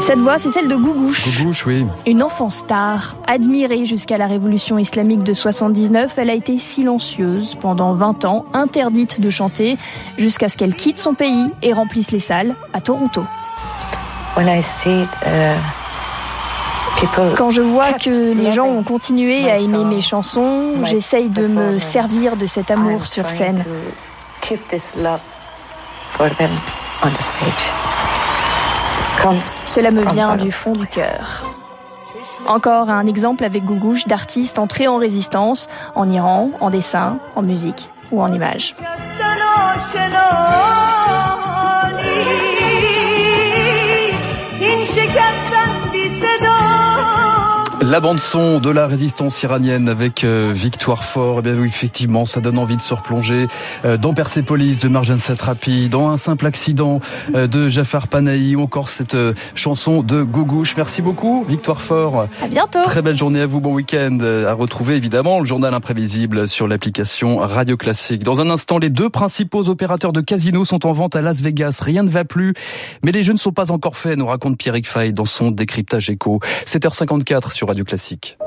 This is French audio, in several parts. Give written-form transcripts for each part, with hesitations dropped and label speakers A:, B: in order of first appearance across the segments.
A: Cette voix, c'est celle de Gougouche.
B: Gougouche, oui.
A: Une enfant star, admirée jusqu'à la révolution islamique de 79, elle a été silencieuse pendant 20 ans, interdite de chanter, jusqu'à ce qu'elle quitte son pays et remplisse les salles à Toronto. Quand je vois que les gens ont continué à aimer mes chansons, j'essaye de me servir de cet amour sur scène. Cela me vient du fond du cœur. Encore un exemple avec Gougouche d'artistes entrés en résistance, en Iran, en dessin, en musique ou en images.
B: La bande-son de la résistance iranienne avec Victoire Fort. Eh bien oui, effectivement, ça donne envie de se replonger dans Persépolis de Marjane Satrapi, dans Un simple accident de Jafar Panahi, ou encore cette chanson de Gougouche. Merci beaucoup, Victoire Fort.
A: À bientôt.
B: Très belle journée à vous, bon week-end. À retrouver évidemment le journal imprévisible sur l'application Radio Classique. Dans un instant, les deux principaux opérateurs de casinos sont en vente à Las Vegas. Rien ne va plus, mais les jeux ne sont pas encore faits, nous raconte Pierrick Fay dans son décryptage écho. 7h54 sur Radio Classique.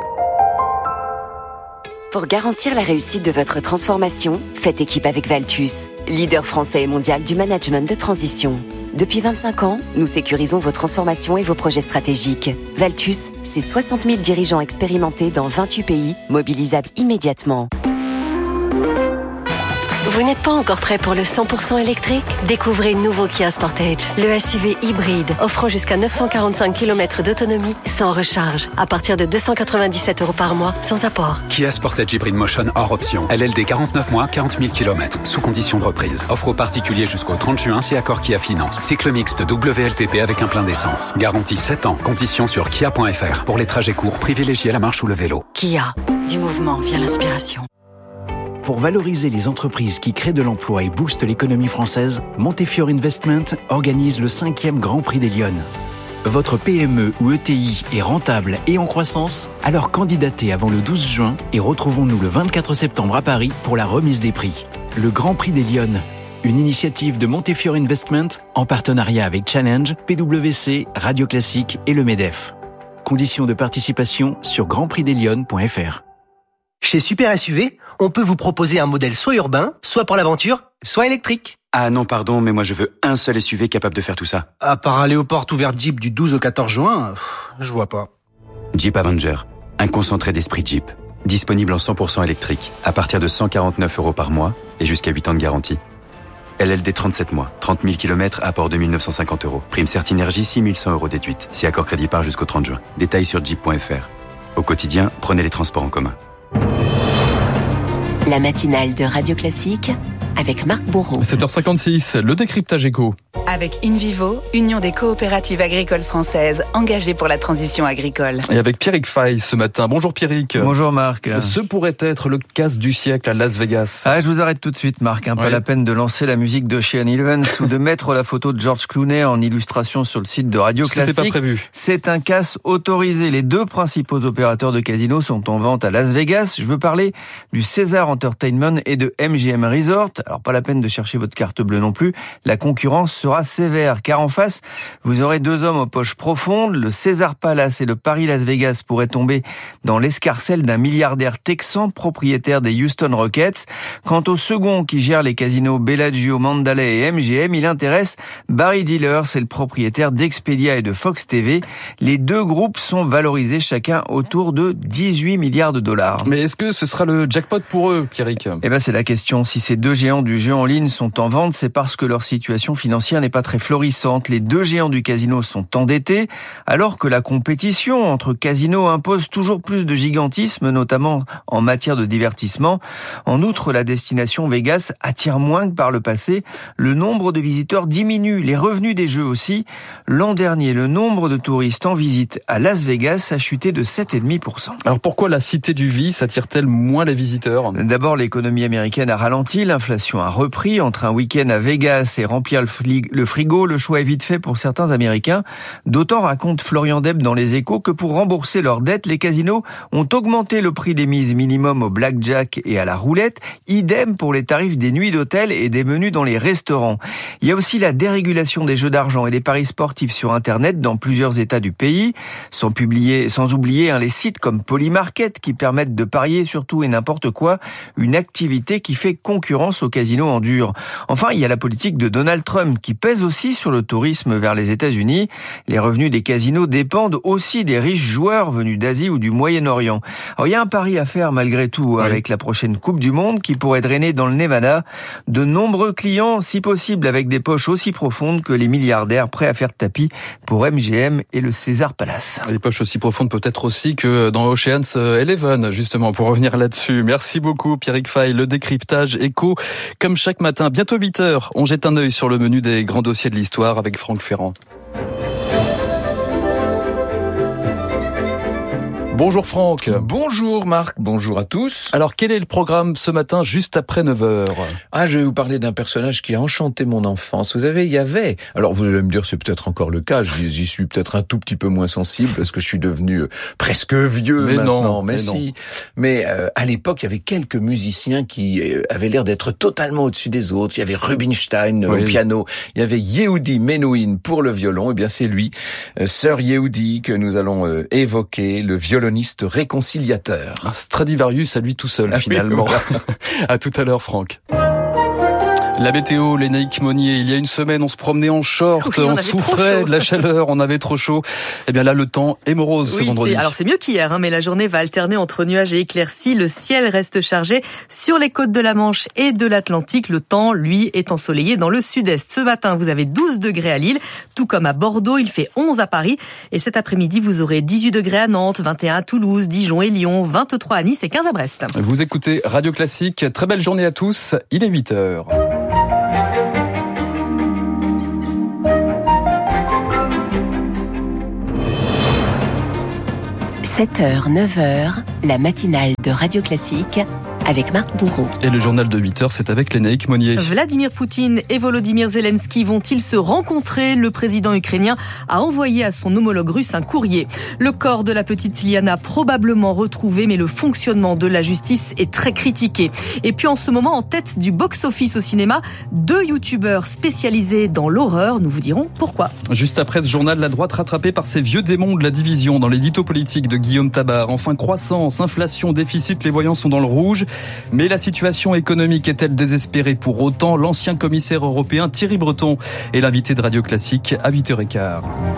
C: Pour garantir la réussite de votre transformation, faites équipe avec Valtus, leader français et mondial du management de transition. Depuis 25 ans, nous sécurisons vos transformations et vos projets stratégiques. Valtus, c'est 60 000 dirigeants expérimentés dans 28 pays, mobilisables immédiatement.
D: Vous n'êtes pas encore prêt pour le 100% électrique ? Découvrez le nouveau Kia Sportage, le SUV hybride offrant jusqu'à 945 km d'autonomie sans recharge, à partir de 297 € par mois, sans apport.
E: Kia Sportage Hybrid Motion hors option. LLD 49 mois, 40 000 km, sous condition de reprise. Offre aux particuliers jusqu'au 30 juin si accord Kia Finance. Cycle mixte WLTP avec un plein d'essence. Garantie 7 ans. Conditions sur kia.fr. Pour les trajets courts, privilégiez la marche ou le vélo.
D: Kia, du mouvement vient l'inspiration.
F: Pour valoriser les entreprises qui créent de l'emploi et boostent l'économie française, Montefiore Investment organise le 5e Grand Prix des Lyonnes. Votre PME ou ETI est rentable et en croissance? Alors candidatez avant le 12 juin et retrouvons-nous le 24 septembre à Paris pour la remise des prix. Le Grand Prix des Lyonnes, une initiative de Montefiore Investment en partenariat avec Challenge, PwC, Radio Classique et le MEDEF. Conditions de participation sur grandprixdeslyonnes.fr.
G: Chez Super SUV, on peut vous proposer un modèle soit urbain, soit pour l'aventure, soit électrique.
H: Ah non, pardon, mais moi je veux un seul SUV capable de faire tout ça.
G: À part aller aux portes ouvertes Jeep du 12 au 14 juin, je vois pas.
H: Jeep Avenger, un concentré d'esprit Jeep. Disponible en 100% électrique, à partir de 149 € par mois et jusqu'à 8 ans de garantie. LLD 37 mois, 30 000 km, apport de 1 950 €. Prime Certinergie, 6 100 € déduite, si accord crédit par jusqu'au 30 juin. Détails sur jeep.fr. Au quotidien, prenez les transports en commun.
C: La matinale de Radio Classique avec Marc Bourreau.
B: 7h56, le décryptage éco.
I: Avec InVivo, Union des coopératives agricoles françaises, engagées pour la transition agricole.
B: Et avec Pierrick Fay ce matin. Bonjour Pierrick.
J: Bonjour Marc.
B: Ce pourrait être le casse du siècle à Las Vegas.
J: Ah, je vous arrête tout de suite Marc. Pas la peine de lancer la musique d'Ocean Eleven ou de mettre la photo de George Clooney en illustration sur le site de Radio Classique.
B: C'était pas prévu.
J: C'est un casse autorisé. Les deux principaux opérateurs de casinos sont en vente à Las Vegas. Je veux parler du Caesars Entertainment et de MGM Resort. Alors pas la peine de chercher votre carte bleue non plus. La concurrence sera sévère, car en face, vous aurez deux hommes aux poches profondes. Le Caesars Palace et le Paris Las Vegas pourraient tomber dans l'escarcelle d'un milliardaire texan propriétaire des Houston Rockets. Quant au second qui gère les casinos Bellagio, Mandalay et MGM, il intéresse Barry Diller, c'est le propriétaire d'Expedia et de Fox TV. Les deux groupes sont valorisés chacun autour de 18 milliards de dollars.
B: Mais est-ce que ce sera le jackpot pour eux, Pierrick ?
J: Eh ben, c'est la question. Si ces deux géants du jeu en ligne sont en vente, c'est parce que leur situation financière n'est pas très florissante. Les deux géants du casino sont endettés, alors que la compétition entre casinos impose toujours plus de gigantisme, notamment en matière de divertissement. En outre, la destination Vegas attire moins que par le passé. Le nombre de visiteurs diminue, les revenus des jeux aussi. L'an dernier, le nombre de touristes en visite à Las Vegas a chuté de 7,5%.
B: Alors pourquoi la cité du vice attire-t-elle moins les visiteurs ?
J: D'abord, l'économie américaine a ralenti, l'inflation consommation a repris. Entre un week-end à Vegas et remplir le frigo, le choix est vite fait pour certains Américains. D'autant, raconte Florian Deb dans Les Échos, que pour rembourser leurs dettes, les casinos ont augmenté le prix des mises minimum au blackjack et à la roulette. Idem pour les tarifs des nuits d'hôtel et des menus dans les restaurants. Il y a aussi la dérégulation des jeux d'argent et des paris sportifs sur Internet dans plusieurs États du pays. Sans oublier les sites comme Polymarket qui permettent de parier sur tout et n'importe quoi, une activité qui fait concurrence aux casinos en dur. Enfin, il y a la politique de Donald Trump qui pèse aussi sur le tourisme vers les États-Unis. Les revenus des casinos dépendent aussi des riches joueurs venus d'Asie ou du Moyen-Orient. Alors, il y a un pari à faire malgré tout avec la prochaine Coupe du Monde qui pourrait drainer dans le Nevada de nombreux clients, si possible avec des poches aussi profondes que les milliardaires prêts à faire tapis pour MGM et le Caesars Palace.
B: Les poches aussi profondes peut-être aussi que dans Ocean's 11, justement, pour revenir là-dessus. Merci beaucoup Pierrick Fay, le décryptage écho comme chaque matin. Bientôt 8h, on jette un œil sur le menu des grands dossiers de l'histoire avec Franck Ferrand. Bonjour Franck.
K: Bonjour Marc, bonjour à tous.
B: Alors quel est le programme ce matin juste après 9h ?
K: Je vais vous parler d'un personnage qui a enchanté mon enfance. Il y avait, alors vous allez me dire c'est peut-être encore le cas, j'y suis peut-être un tout petit peu moins sensible parce que je suis devenu presque vieux maintenant. Mais à l'époque il y avait quelques musiciens qui avaient l'air d'être totalement au-dessus des autres. Il y avait Rubinstein au piano, il y avait Yehudi Menuhin pour le violon. Et bien c'est lui, Sir Yehudi, que nous allons évoquer, le violoniste réconciliateur.
B: Stradivarius à lui tout seul, finalement.
K: Oui,
B: À tout à l'heure, Franck. La météo, Lénaïque Monnier, il y a une semaine, on se promenait en short, on souffrait de la chaleur, on avait trop chaud. Eh bien là, le temps est morose ce vendredi.
L: Alors c'est mieux qu'hier, mais la journée va alterner entre nuages et éclaircies. Le ciel reste chargé sur les côtes de la Manche et de l'Atlantique. Le temps, lui, est ensoleillé dans le sud-est. Ce matin, vous avez 12 degrés à Lille, tout comme à Bordeaux, il fait 11 à Paris. Et cet après-midi, vous aurez 18 degrés à Nantes, 21 à Toulouse, Dijon et Lyon, 23 à Nice et 15 à Brest.
B: Vous écoutez Radio Classique, très belle journée à tous, il est 8h.
C: 7h, 9h, la matinale de Radio Classique avec Marc Bourreau.
B: Et le journal de 8h, c'est avec Lénaïque Monnier.
L: Vladimir Poutine et Volodymyr Zelensky vont-ils se rencontrer ? Le président ukrainien a envoyé à son homologue russe un courrier. Le corps de la petite Liana probablement retrouvé, mais le fonctionnement de la justice est très critiqué. Et puis en ce moment, en tête du box-office au cinéma, 2 youtubeurs spécialisés dans l'horreur. Nous vous dirons pourquoi.
B: Juste après ce journal, la droite rattrapée par ces vieux démons de la division dans l'édito politique de Guillaume Tabar. Enfin, croissance, inflation, déficit, les voyants sont dans le rouge. Mais la situation économique est-elle désespérée pour autant ? L'ancien commissaire européen Thierry Breton est l'invité de Radio Classique à 8h15.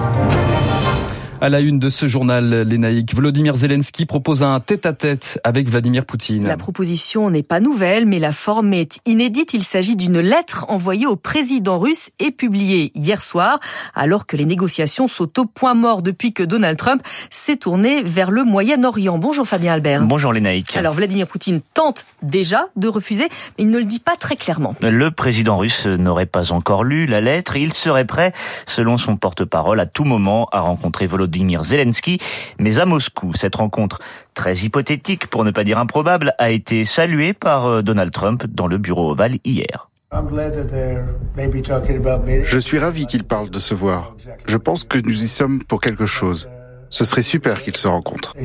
B: À la une de ce journal, Lénaïque, Volodymyr Zelensky propose un tête-à-tête avec Vladimir Poutine.
L: La proposition n'est pas nouvelle, mais la forme est inédite. Il s'agit d'une lettre envoyée au président russe et publiée hier soir, alors que les négociations sont au point mort depuis que Donald Trump s'est tourné vers le Moyen-Orient. Bonjour Fabien Albert.
M: Bonjour Lénaïque.
L: Alors Vladimir Poutine tente déjà de refuser, mais il ne le dit pas très clairement.
M: Le président russe n'aurait pas encore lu la lettre. Il serait prêt, selon son porte-parole, à tout moment à rencontrer Volodymyr Zelensky, mais à Moscou. Cette rencontre très hypothétique, pour ne pas dire improbable, a été saluée par Donald Trump dans le bureau ovale hier.
N: Je suis ravi qu'ils parlent de se voir. Je pense que nous y sommes pour quelque chose. Ce serait super qu'ils se rencontrent.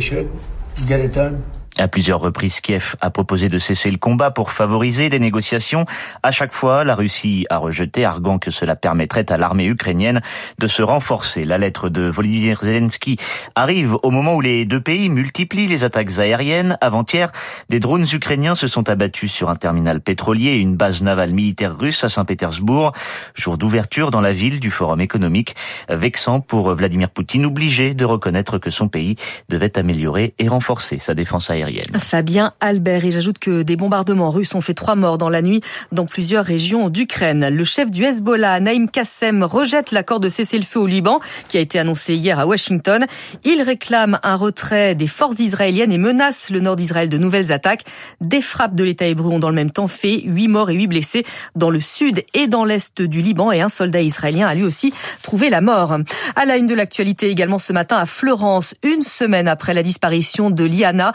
M: À plusieurs reprises, Kiev a proposé de cesser le combat pour favoriser des négociations. À chaque fois, la Russie a rejeté, arguant que cela permettrait à l'armée ukrainienne de se renforcer. La lettre de Volodymyr Zelensky arrive au moment où les deux pays multiplient les attaques aériennes. Avant-hier, des drones ukrainiens se sont abattus sur un terminal pétrolier et une base navale militaire russe à Saint-Pétersbourg. Jour d'ouverture dans la ville du Forum économique, vexant pour Vladimir Poutine, obligé de reconnaître que son pays devait améliorer et renforcer sa défense aérienne.
L: Fabien Albert, et j'ajoute que des bombardements russes ont fait 3 morts dans la nuit dans plusieurs régions d'Ukraine. Le chef du Hezbollah, Naïm Kassem, rejette l'accord de cessez-le-feu au Liban qui a été annoncé hier à Washington. Il réclame un retrait des forces israéliennes et menace le nord d'Israël de nouvelles attaques. Des frappes de l'État hébreu ont dans le même temps fait 8 morts et 8 blessés dans le sud et dans l'est du Liban, et un soldat israélien a lui aussi trouvé la mort. À la une de l'actualité également ce matin à Florence, une semaine après la disparition de Liana,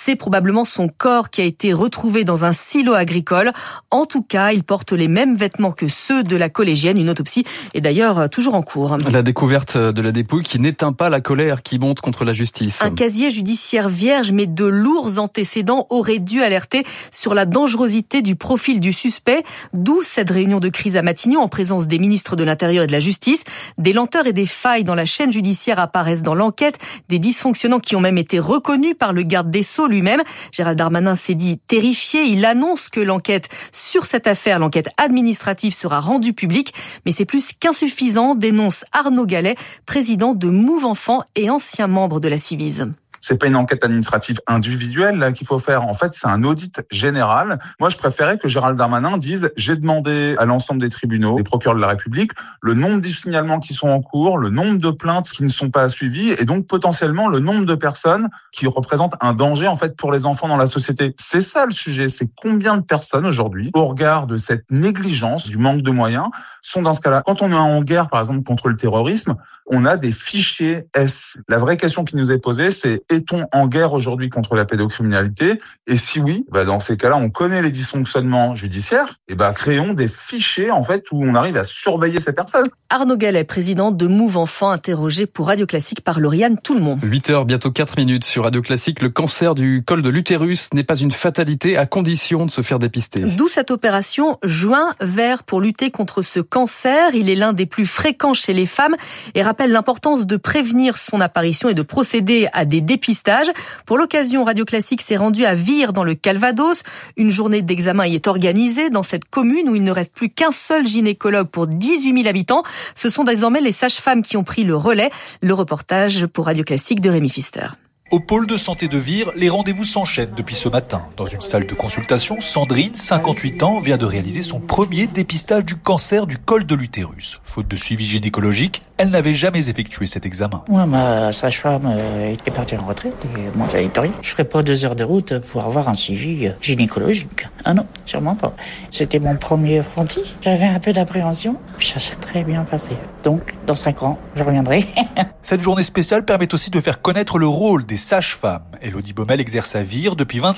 L: C'est probablement son corps qui a été retrouvé dans un silo agricole. En tout cas, il porte les mêmes vêtements que ceux de la collégienne. Une autopsie est d'ailleurs toujours en cours.
B: La découverte de la dépouille qui n'éteint pas la colère qui monte contre la justice.
L: Un casier judiciaire vierge mais de lourds antécédents aurait dû alerter sur la dangerosité du profil du suspect, d'où cette réunion de crise à Matignon en présence des ministres de l'Intérieur et de la Justice. Des lenteurs et des failles dans la chaîne judiciaire apparaissent dans l'enquête, des dysfonctionnements qui ont même été reconnus par le garde des Sceaux lui-même. Gérald Darmanin s'est dit terrifié. Il annonce que l'enquête sur cette affaire, l'enquête administrative, sera rendue publique, mais c'est plus qu'insuffisant, dénonce Arnaud Gallet, président de Move Enfants et ancien membre de la Civise.
O: C'est pas une enquête administrative individuelle là, qu'il faut faire. En fait, c'est un audit général. Moi, je préférais que Gérald Darmanin dise « J'ai demandé à l'ensemble des tribunaux, des procureurs de la République, le nombre de signalements qui sont en cours, le nombre de plaintes qui ne sont pas suivies et donc potentiellement le nombre de personnes qui représentent un danger en fait pour les enfants dans la société. » C'est ça le sujet. C'est combien de personnes aujourd'hui, au regard de cette négligence, du manque de moyens, sont dans ce cas-là. Quand on est en guerre, par exemple, contre le terrorisme, on a des fichiers S. La vraie question qui nous est posée, c'est est-on en guerre aujourd'hui contre la pédocriminalité ? Et si oui, dans ces cas-là, on connaît les dysfonctionnements judiciaires, et créons des fichiers en fait où on arrive à surveiller ces personnes.
L: Arnaud Gallet, président de Move Enfants, interrogé pour Radio Classique par Lauriane Tout-le-Monde.
B: 8h, bientôt 4 minutes sur Radio Classique. Le cancer du col de l'utérus n'est pas une fatalité à condition de se faire dépister.
L: D'où cette opération Juin Vert pour lutter contre ce cancer. Il est l'un des plus fréquents chez les femmes et rappelle l'importance de prévenir son apparition et de procéder à des dépistages. Pour l'occasion, Radio Classique s'est rendu à Vire dans le Calvados. Une journée d'examen y est organisée dans cette commune où il ne reste plus qu'un seul gynécologue pour 18 000 habitants. Ce sont désormais les sages-femmes qui ont pris le relais. Le reportage pour Radio Classique de Rémi Pfister.
P: Au pôle de santé de Vire, les rendez-vous s'enchaînent depuis ce matin. Dans une salle de consultation, Sandrine, 58 ans, vient de réaliser son premier dépistage du cancer du col de l'utérus. Faute de suivi gynécologique, elle n'avait jamais effectué cet examen.
Q: Moi, ma sage-femme est partie en retraite et moi, j'avais rien. Je ferais pas 2 heures de route pour avoir un suivi gynécologique. Ah non, sûrement pas. C'était mon premier apprenti. J'avais un peu d'appréhension, puis ça s'est très bien passé. Donc, dans 5 ans, je reviendrai.
P: Cette journée spéciale permet aussi de faire connaître le rôle des sages-femmes. Élodie Baumel exerce à Vire depuis 25